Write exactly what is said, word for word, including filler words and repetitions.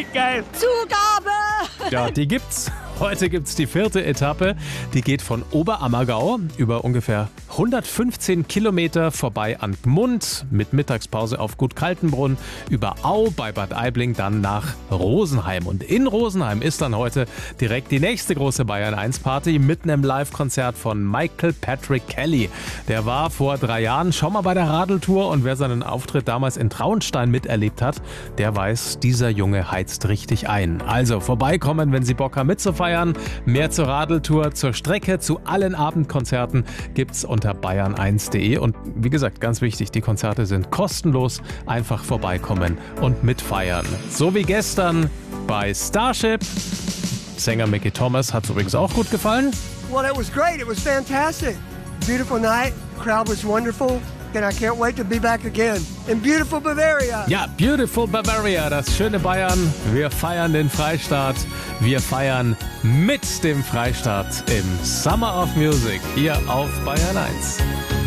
Geil. Zugabe! Ja, die gibt's. Heute gibt's die vierte Etappe. Die geht von Oberammergau über ungefähr hundertfünfzehn Kilometer vorbei an Gmund mit Mittagspause auf Gut Kaltenbrunn, über Au bei Bad Aibling, dann nach Rosenheim. Und in Rosenheim ist dann heute direkt die nächste große Bayern eins Party mit einem Live-Konzert von Michael Patrick Kelly. Der war vor drei Jahren schon mal bei der Radeltour und wer seinen Auftritt damals in Traunstein miterlebt hat, der weiß, dieser Junge heizt richtig ein. Also vorbeikommen, wenn Sie Bock haben mitzufeiern. Mehr zur Radeltour, zur Strecke, zu allen Abendkonzerten gibt's unter bayern eins punkt de. Und wie gesagt, ganz wichtig, die Konzerte sind kostenlos. Einfach vorbeikommen und mitfeiern. So wie gestern bei Starship. Sänger Mickey Thomas hat es übrigens auch gut gefallen. Well, it was great. It was fantastic. Beautiful night. The crowd was wonderful. And I can't wait to be back again in beautiful Bavaria. Ja, beautiful Bavaria, das schöne Bayern. Wir feiern den Freistaat. Wir feiern mit dem Freistaat im Summer of Music hier auf Bayern eins.